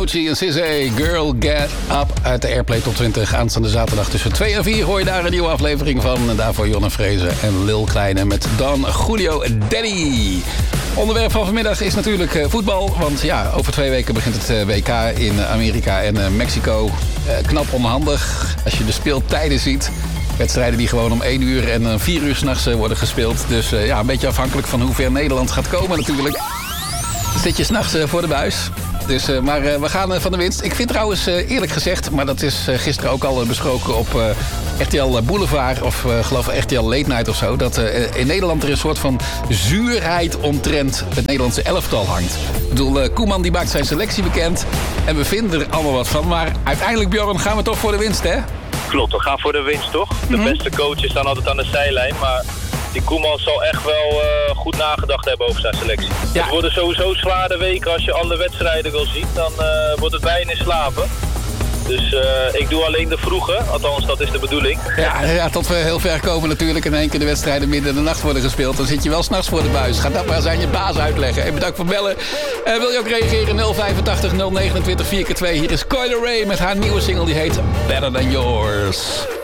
Doechie en Cissé, Girl Get Up uit de Airplay Top 20. Aanstaande zaterdag tussen 2 en 4 hoor je daar een nieuwe aflevering van. En daarvoor Jonne Vrezen en Lil Kleine met Don Julio Daddy. Onderwerp van vanmiddag is natuurlijk voetbal. Want ja, over 2 weken begint het WK in Amerika en Mexico. Knap onhandig als je de speeltijden ziet. Wedstrijden die gewoon om 1 uur en 4 uur 's nachts worden gespeeld. Dus ja, een beetje afhankelijk van hoe ver Nederland gaat komen natuurlijk. Zit je 's nachts voor de buis. Dus, maar we gaan van de winst. Ik vind trouwens, eerlijk gezegd, maar dat is gisteren ook al besproken op RTL Boulevard of geloof ik RTL Late Night of zo, dat in Nederland er een soort van zuurheid omtrent het Nederlandse elftal hangt. Ik bedoel, Koeman die maakt zijn selectie bekend en we vinden er allemaal wat van. Maar uiteindelijk, Bjorn, gaan we toch voor de winst, hè? Klopt, we gaan voor de winst, toch? De beste coaches staan altijd aan de zijlijn, maar die Koeman zal echt wel goed nagedacht hebben over zijn selectie. Ja. Het worden sowieso zware weken als je alle wedstrijden wil zien. Dan wordt het weinig slapen. Dus ik doe alleen de vroege, althans dat is de bedoeling. Ja, tot we heel ver komen natuurlijk en in één keer de wedstrijden midden in de nacht worden gespeeld. Dan zit je wel 's nachts voor de buis. Ga dat maar eens aan je baas uitleggen. En bedankt voor bellen. Wil je ook reageren? 085 029 4x2. Hier is Coyle Ray met haar nieuwe single die heet Better Than Yours.